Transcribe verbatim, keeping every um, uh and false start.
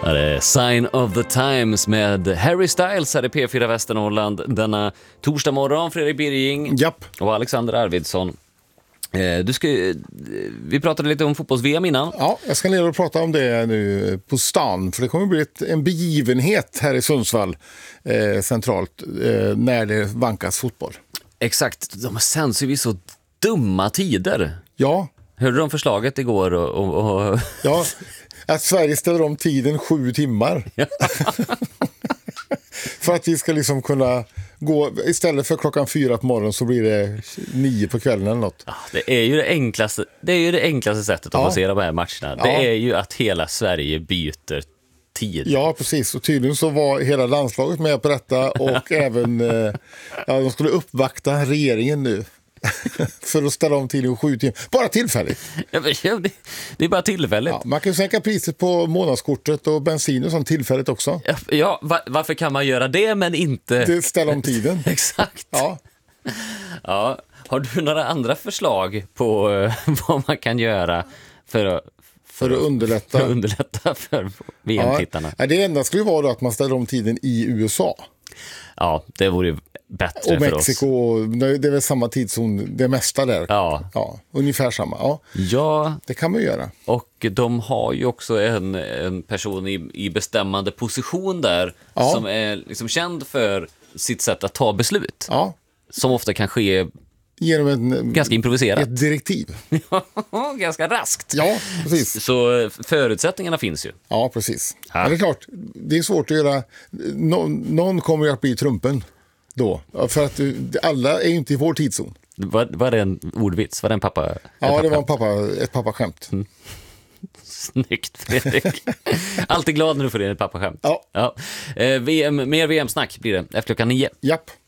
Ja, det är Sign of the Times med Harry Styles här i P fyra Västernorrland denna torsdag morgon. Fredrik Birging Japp. och Alexander Arvidsson. Eh, du ska, vi pratade lite om fotbolls-V M innan. Ja, jag ska ner och prata om det nu på stan. För det kommer bli ett, en begivenhet här i Sundsvall eh, centralt eh, när det vankas fotboll. Exakt, de sänds ju vid så dumma tider. Ja. Hörde du om förslaget igår? Och, och, och... Ja, att Sverige ställer om tiden sju timmar. För att vi ska liksom kunna gå, istället för klockan fyra på morgonen så blir det nio på kvällen eller något. Ja, det är ju det enklaste, det är ju det enklaste sättet att ja. få se de här matcherna. Det ja. är ju att hela Sverige byter tid. Ja, precis. Och tydligen så var hela landslaget med på detta och även, ja, de skulle uppvakta regeringen nu. För att ställa om tiden sju timmar. Bara tillfälligt. Ja, det, det är bara tillfälligt. Ja, man kan sänka priset på månadskortet och bensin och sånt tillfälligt också. Ja, ja var, varför kan man göra det men inte... Det ställa om tiden. Exakt. Ja. Ja. Har du några andra förslag på uh, vad man kan göra för att, för att, underlätta. för att underlätta för V M-tittarna? Ja. Det enda skulle vara då att man ställer om tiden i U S A. Ja, det vore ju bättre och för Mexiko, oss. Och det är väl samma tidszon, det mesta där. Ja. Ja, ungefär samma. Ja. ja, det kan man göra. Och de har ju också en, en person i, i bestämmande position där ja. som är liksom känd för sitt sätt att ta beslut. Ja. Som ofta kan ske genom en, ganska improviserat. Ett direktiv. Ganska raskt. Ja, precis. Så förutsättningarna finns ju. Ja, precis. Ja. Men det är klart, det är svårt att göra. Nå, någon kommer ju att bli trumpen då. För att alla är ju inte i vår tidszon. Var, var det en ordvits? Var det en pappa? En ja, pappa? det var en pappa, ett pappaskämt. Mm. Snyggt, Fredrik. Alltid glad när du får in ett pappaskämt. Ja. Ja. Eh, V M, mer V M-snack blir det efter klockan nio. Japp.